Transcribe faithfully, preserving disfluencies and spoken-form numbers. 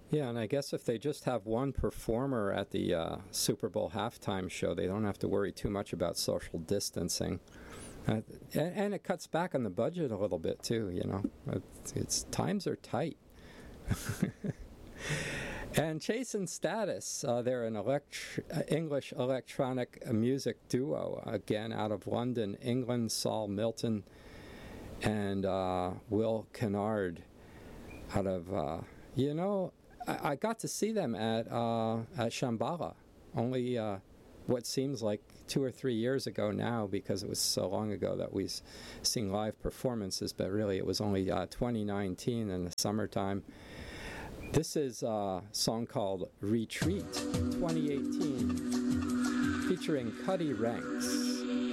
Yeah, and I guess if they just have one performer at the uh, Super Bowl halftime show, they don't have to worry too much about social distancing. Uh, and, and it cuts back on the budget a little bit too, you know. It's, it's times are tight. And Chase and Status, uh, they're an elect- English electronic music duo, again out of London, England. Saul Milton and uh, Will Kennard out of, uh, you know, I, I got to see them at uh, at Shambhala only uh, what seems like two or three years ago now, because it was so long ago that we've seen live performances, but really it was only uh, twenty nineteen in the summertime. This is a song called Retreat twenty eighteen, featuring Cuddy Ranks.